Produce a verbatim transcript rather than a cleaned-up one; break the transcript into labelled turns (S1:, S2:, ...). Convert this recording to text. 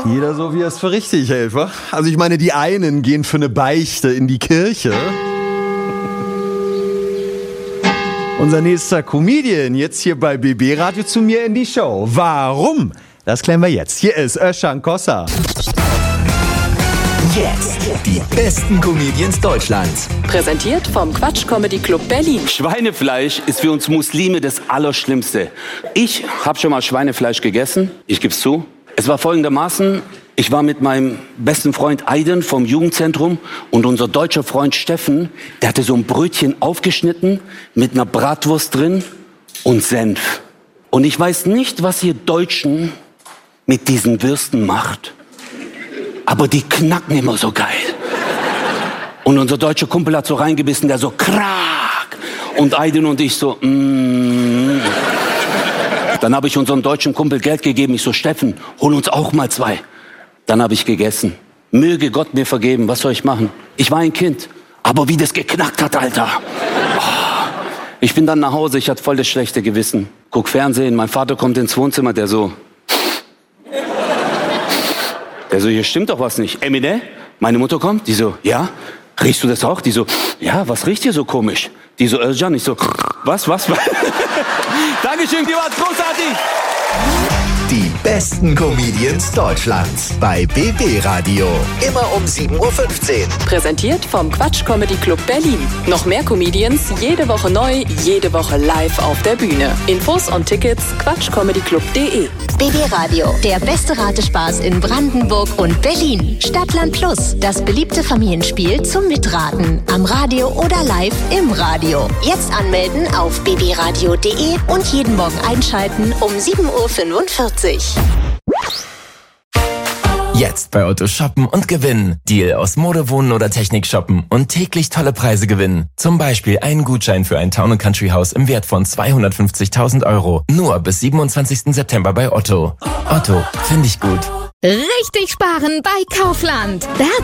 S1: Jeder so, wie er es für richtig hält, wa? Also ich meine, die einen gehen für eine Beichte in die Kirche. Unser nächster Comedian jetzt hier bei B B Radio zu mir in die Show. Warum? Das klären wir jetzt. Hier ist Özcan Kosa.
S2: Jetzt die besten Comedians Deutschlands.
S3: Präsentiert vom Quatsch Comedy Club Berlin.
S4: Schweinefleisch ist für uns Muslime das Allerschlimmste. Ich habe schon mal Schweinefleisch gegessen, ich gebe es zu. Es war folgendermaßen, ich war mit meinem besten Freund Aiden vom Jugendzentrum und unser deutscher Freund Steffen, der hatte so ein Brötchen aufgeschnitten mit einer Bratwurst drin und Senf. Und ich weiß nicht, was ihr Deutschen mit diesen Würsten macht, aber die knacken immer so geil. Und unser deutscher Kumpel hat so reingebissen, der so krack. Und Aiden und ich so, mm. Dann habe ich unserem deutschen Kumpel Geld gegeben. Ich so, Steffen, hol uns auch mal zwei. Dann habe ich gegessen. Möge Gott mir vergeben, was soll ich machen? Ich war ein Kind, aber wie das geknackt hat, Alter. Oh. Ich bin dann nach Hause, ich hatte voll das schlechte Gewissen. Guck Fernsehen, mein Vater kommt ins Wohnzimmer, der so... Der so, hier stimmt doch was nicht. Emine, meine Mutter kommt, die so, ja, riechst du das auch? Die so, ja, was riecht hier so komisch? Die so, Özcan, ich so, was, was, was? Dankeschön, die war's großartig.
S2: Die besten Comedians Deutschlands bei B B Radio. Immer um sieben Uhr fünfzehn.
S3: Präsentiert vom Quatsch Comedy Club Berlin. Noch mehr Comedians, jede Woche neu, jede Woche live auf der Bühne. Infos und Tickets quatschcomedyclub punkt de.
S5: B B Radio, der beste Ratespaß in Brandenburg und Berlin. Stadtland Plus, das beliebte Familienspiel zum Mitraten. Am Radio oder live im Radio. Jetzt anmelden auf b b radio punkt de und jeden Morgen einschalten um sieben Uhr fünfundvierzig.
S6: Jetzt bei Otto shoppen und gewinnen. Deal aus Mode, Wohnen oder Technik shoppen und täglich tolle Preise gewinnen. Zum Beispiel einen Gutschein für ein Town and Country Haus im Wert von zweihundertfünfzigtausend Euro. Nur bis siebenundzwanzigsten September bei Otto. Otto, finde ich gut.
S7: Richtig sparen bei Kaufland. Da